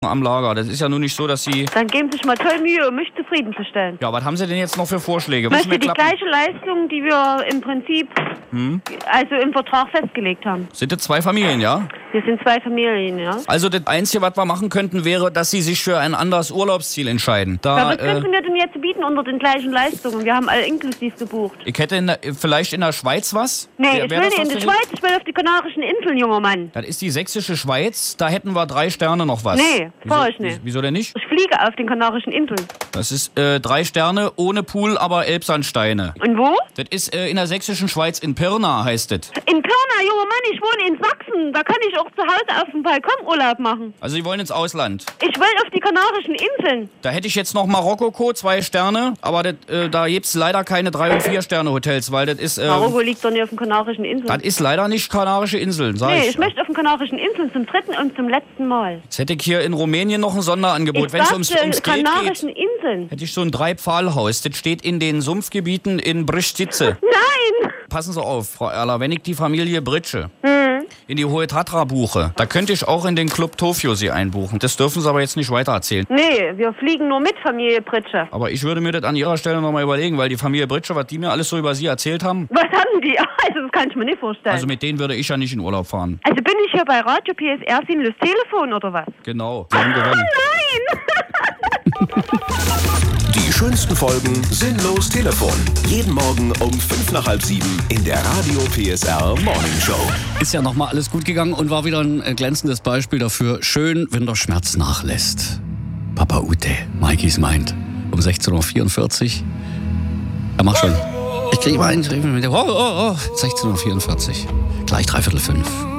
am Lager. Das ist ja nur nicht so, dass Sie... Dann geben Sie sich mal toll Mühe, um mich zufriedenzustellen. Ja, was haben Sie denn jetzt noch für Vorschläge? Ich möchte die gleiche Leistung, die wir im Prinzip also im Vertrag festgelegt haben. Sind das 2 Familien, ja? Wir sind 2 Familien, ja. Also das Einzige, was wir machen könnten, wäre, dass Sie sich für ein anderes Urlaubsziel entscheiden. Was könnten wir denn jetzt bieten unter den gleichen Leistungen? Wir haben alle inklusiv gebucht. Ich hätte vielleicht in der Schweiz was? Nee, ich will nicht in der Schweiz, ich will auf die Kanarischen Inseln, junger Mann. Das ist die sächsische Schweiz, da hätten wir 3 Sterne noch was. Nee, fahr ich nicht. Wieso denn nicht? Ich fliege auf den Kanarischen Inseln. Das ist 3 Sterne, ohne Pool, aber Elbsandsteine. Und wo? Das ist in der sächsischen Schweiz, in Pirna heißt das. In Pirna, junger Mann, ich wohne in Sachsen. Da kann ich auch zu Hause auf dem Balkon Urlaub machen. Also Sie wollen ins Ausland? Ich will auf die Kanarischen Inseln. Da hätte ich jetzt noch Marokko, 2 Sterne, aber da gibt's leider keine 3- und 4-Sterne-Hotels, weil das ist... Marokko liegt doch nicht auf den Kanarischen Inseln. Das ist leider nicht Kanarische Inseln, sag ich. Nee, ich möchte auf den Kanarischen Inseln zum 3. und zum letzten Mal. Jetzt hätte ich hier in Rumänien noch ein Sonderangebot. Wenn es ums Geld Kanarischen geht, Inseln. hätte ich so ein 3-Pfahlhaus. Das steht in den Sumpfgebieten in Brischtice. Nein! Passen Sie auf, Frau Erler, wenn ich die Familie Britsche in die Hohe Tatra buche, da könnte ich auch in den Club Tofio Sie einbuchen. Das dürfen Sie aber jetzt nicht weiter erzählen. Nee, wir fliegen nur mit Familie Britsche. Aber ich würde mir das an Ihrer Stelle nochmal überlegen, weil die Familie Britsche, was die mir alles so über Sie erzählt haben... Was haben die? Also das kann ich mir nicht vorstellen. Also mit denen würde ich ja nicht in Urlaub fahren. Also bin ich hier bei Radio PSR Sinnlos Telefon oder was? Genau, Sie haben gewonnen. Nein! Die schönsten Folgen Sinnlos Telefon. Jeden Morgen um 6:55 in der Radio PSR Morning Show. Ist ja nochmal alles gut gegangen und war wieder ein glänzendes Beispiel dafür. Schön, wenn der Schmerz nachlässt. Papa Ute, Mikeys meint. Um 16:44 Uhr. Er macht schon. Ich kriege mal einen. 16:44 Uhr. Gleich 4:45.